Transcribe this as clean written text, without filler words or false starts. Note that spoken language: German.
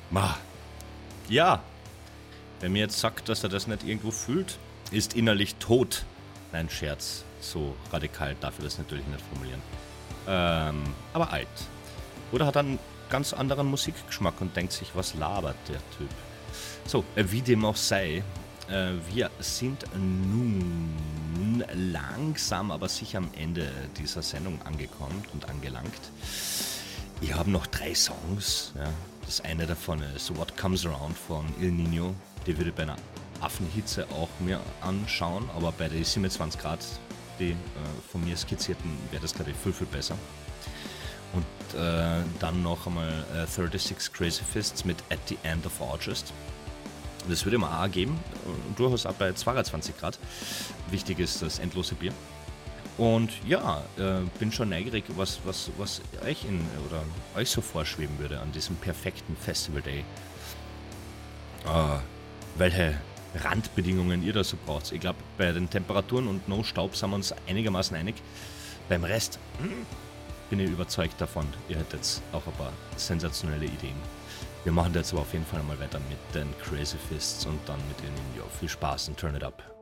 Ma, ja, wer mir jetzt sagt, dass er das nicht irgendwo fühlt, ist innerlich tot. Nein, Scherz, so radikal darf ich das natürlich nicht formulieren. Aber alt. Oder hat einen ganz anderen Musikgeschmack und denkt sich, was labert der Typ? So, wie dem auch sei, wir sind nun langsam, aber sicher am Ende dieser Sendung angekommen und angelangt. Wir haben noch 3 Songs. Ja. Das eine davon ist What Comes Around von Il Nino. Die würde ich bei einer Affenhitze auch mir anschauen, aber bei den 27 Grad, die von mir skizzierten, wäre das glaube ich viel, viel besser. Und dann noch einmal 36 Crazy Fists mit At the End of August. Das würde mir auch geben, durchaus auch bei 22 Grad. Wichtig ist das endlose Bier. Und ja, bin schon neugierig, was euch so vorschweben würde an diesem perfekten Festival Day. Welche Randbedingungen ihr da so braucht. Ich glaube, bei den Temperaturen und No Staub sind wir uns einigermaßen einig. Beim Rest bin ich überzeugt davon, ihr hättet auch ein paar sensationelle Ideen. Wir machen jetzt aber auf jeden Fall mal weiter mit den Crazy Fists und dann mit den Viel Spaß und Turn It Up.